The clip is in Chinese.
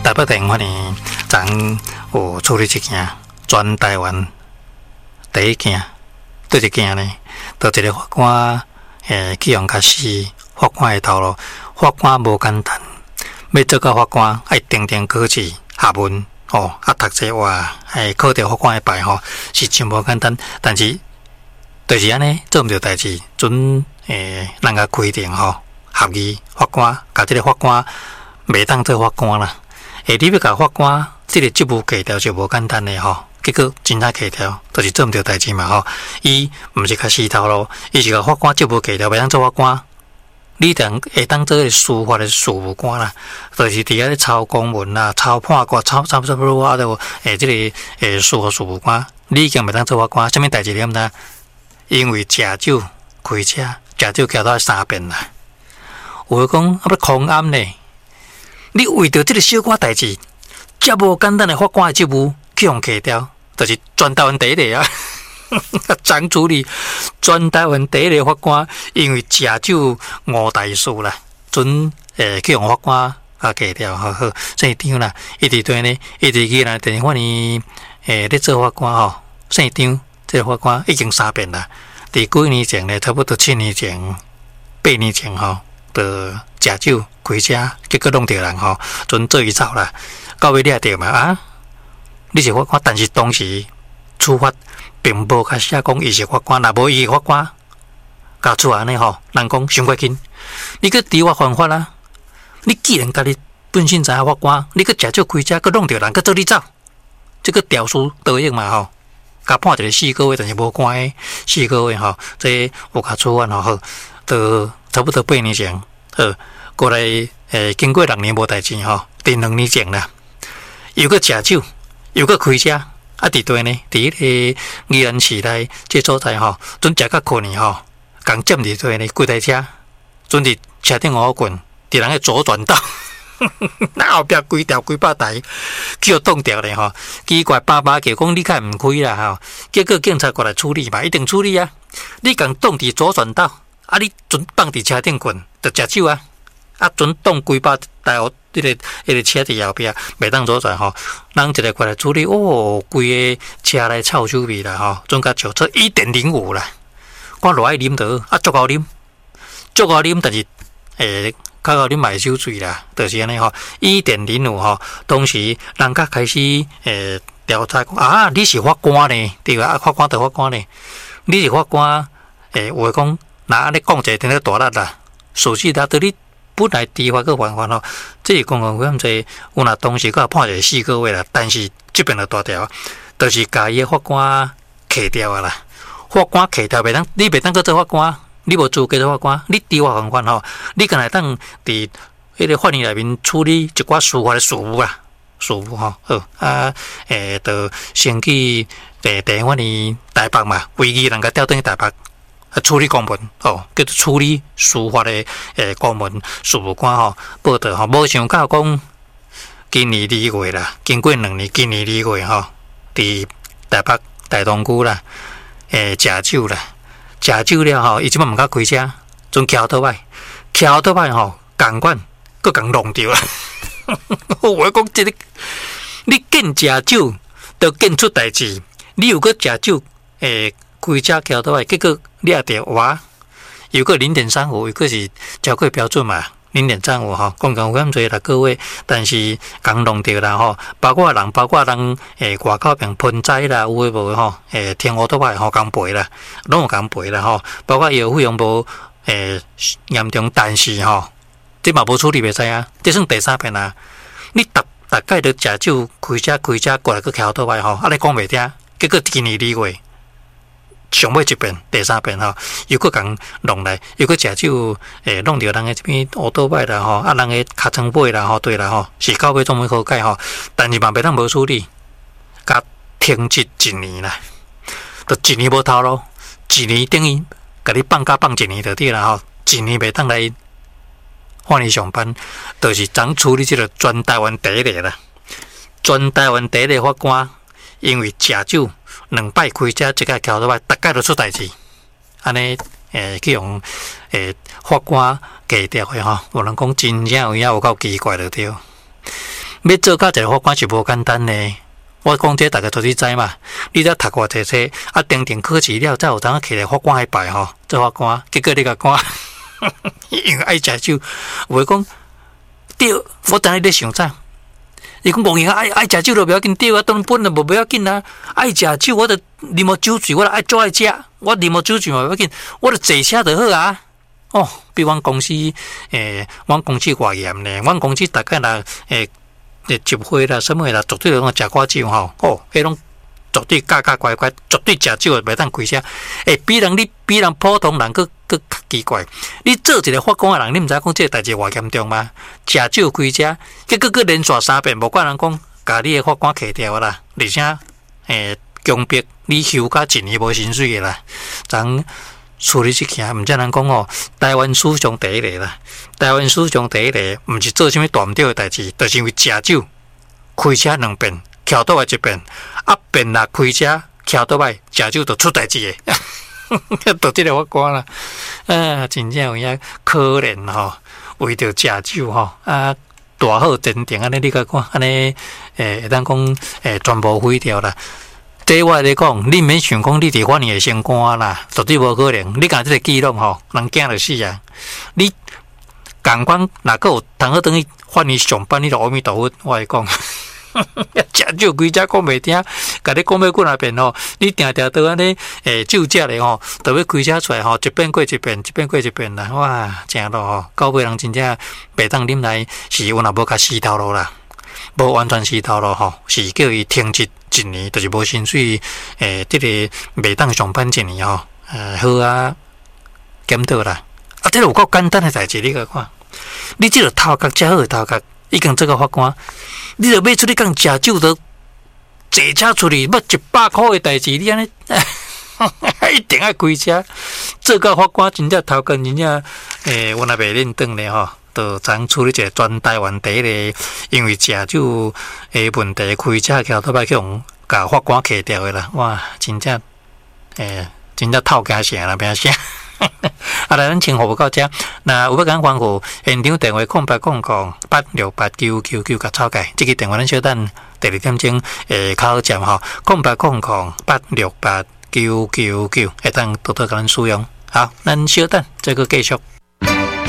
台北电话呢，咱有处理一件全台湾第一件，对一件呢，就一个法官去用假死法官的头路，法官无简单，要做到法官，爱定定考试学问哦，读册哇，考到法官的牌吼，是真无简单，但是就是安尼做毋着代志，准人家规定吼，合议法官，甲即个法官袂当做法官啦。你要甲法官即个职务改掉就无简单的吼，结果真正改掉，就是做毋着代志嘛吼。伊毋是较死头路，伊是甲法官职务改掉，袂当做法官。你会当做司法的事务官啦，就是伫咧抄公文啦、抄判决、抄差不多啊，都即个司法事务官，你已经袂当做法官。啥物代志你毋知？因为食酒开车，食酒交到3遍啦。有讲啊，要空安呢？你为着即个小可代志，遮无简单的法官的职务去用揢掉，就是全台湾第一个啊！张处理全台湾第一个法官，因为食酒误大事啦，准去用法官揢掉，好，姓张啦，一直对呢，一直去啦，电话呢，咧做法官吼，姓张，这个法官已经3遍啦，伫几年前呢，差不多7年前、8年前吼，就食酒开车，结果弄着人吼，准做伊走啦。到尾你也对嘛啊？你是法官，但是当时处罚并无较写讲伊是法官，若无伊是法官，甲处安尼吼，人讲伤过紧。你去治我犯法啦！你既然家己本身知影法官，你去食酒开车，去弄着人，去做你走，这个调书得益嘛吼。甲判一个4个月，但是无关的4个月吼，这有甲处罚吼，都差不多8年前，过来经过6年无代志吼，第2年前啦，又去食酒，又去开车，啊伫对呢，伫迄个宜兰市内这所在吼，准食到困去吼，共占伫对呢，几台车，准伫车顶乌棍，伫人个左转道。那后壁几百台叫挡掉咧吼，奇怪爸爸叫讲你开唔开啦吼，结果警察过来处理嘛，一定处理啊！你共挡伫左转道，啊你准放伫车顶棍，就食酒啊！啊准挡几百台哦，迄个车伫后壁，袂当左转吼，人一个过来处理，哦，规个车内臭臭味啦吼，准甲笑出1.05啦，我落爱啉倒，啊足够啉，但是较到啉买酒醉啦，就是安尼吼，1.05吼，当时人家开始调查讲啊，你是法官呢？对啊，法官就法官呢，你是法官，有诶讲，若安尼讲一个真个大力啦，事实啦，对你本来知法个犯法吼，这是公共危险罪，有若当时佮判一个4个月啦，但是这边就大条，就是甲伊个法官揢掉啊啦，法官揢掉袂当，你袂当去做法官。你无资格做法官，你知法犯法吼，你敢来当伫迄个法院内面处理一寡司法的事务啦，事务吼，好啊，就先去地方呢台北嘛，唯一人家调转去台北处理公文哦，叫做处理司法的公文事务官吼，报道吼，无想到讲今年2月啦，经过2年，今年2月吼，伫台北大同区啦，食酒啦。食酒了吼，伊即摆毋敢开车，准翘倒摆吼，共款，佫共弄着啦。我讲即个，你见食酒，就见出代志。你又佫食酒，开车翘倒摆，结果你也着哇，又佫0.35，又佫是超过标准嘛。0.35吼，公共危险罪6个月，但是共弄着啦吼，包括人外口边喷仔啦，有诶无吼，天乌倒摆吼共赔啦，拢有共赔啦吼，包括药费用无严重，但是吼，这嘛无处理袂使啊，这算第3遍啊。你大概着食酒开车过来去桥倒摆吼，啊你讲袂听，结果今年2月。上尾1遍，第3遍吼，又佫共弄来，又佫食酒，弄着人诶这边乌倒摆啦吼，啊人诶尻川尾啦吼，对啦吼，是到尾总要好解吼，但是嘛袂当无处理，甲停职1年啦，就1年无头路，1年等于甲你放假放1年就对啦吼，1年袂当来法院上班，就是总处理即个全台湾第一个啦，全台湾第一个法官，因为食酒。2摆开车，一个桥倒摆，大概都出代志。安尼，去用法官计调的吼，有人讲真正有够奇怪就对。 要做到一个法官是无简单的。我讲这大家都是知嘛。你才读过这些，定定考试了，才有当起来法官迄牌吼，做法官。结果你甲讲，因为爱食酒，有诶讲对，我等下咧想啥？伊讲讲爱食酒就不要紧，对啊，当本就无不要紧啦。爱食酒，我就啉无酒醉，我就爱做爱食，我啉无酒醉嘛不要紧，我就坐车就好啊。哦，比阮公司阮公司偌严呢，阮公司大概啦集会啦、什么啦，绝对拢食寡酒吼。哦，迄拢绝对乖乖，绝对食酒袂当开车。比人普通人佫奇怪。你做一个法官的人，你毋知讲这个代志偌严重吗？食酒开车，结果佫连续3遍，无怪人讲，甲你的法官摕掉啦，而且强迫你休甲1年无薪水的啦，咱。处理这件，毋则人讲哦，台湾史上第一个啦。台湾史上第一个，毋是做啥物大毋对的代志，就是因为食酒开车2遍，翘倒来1遍，遍啦开车翘倒来食酒就出代志的，到这个法官啦，真正有影可怜吼，为着食酒吼大好真定安尼，你甲看安尼会当讲全部毁掉啦。对我来讲，你免想讲你伫法院会升官啦，绝对无可能。你讲这个记录吼，人惊就死啊！你共款若个有通好等于法院上班，你就阿弥陀佛，我来讲，食酒规只讲袂听，甲你讲要几啊遍吼，你定都安尼酒驾咧吼，就要开车出来吼，一遍过一遍，一遍过一遍啦，哇，正咯吼，到尾人真正袂当啉来，是有若无甲死头路啦。无完全死头路吼，是叫伊停职1年，就是无薪水，这个袂当上班1年吼，好啊，检讨啦。这个有够简单的代志，你甲看，你这个头壳遮好的头壳，已经做个法官，你着买出你讲食酒都坐车出去，要100块的代志，你安尼一定爱开车，做个法官真正头壳真正，我若袂认真咧吼。就咱处理一个全台湾第一个，因为食酒的问题开车桥倒摆去用甲法官摕掉的啦，哇，真正真正透惊声啦，变声。来，咱请服务到这。那有要讲关乎现场电话0800868999甲草改，这个电话咱稍等第2点钟考站吼，0800868999会当多多甲咱使用。好，咱稍等，再个继续。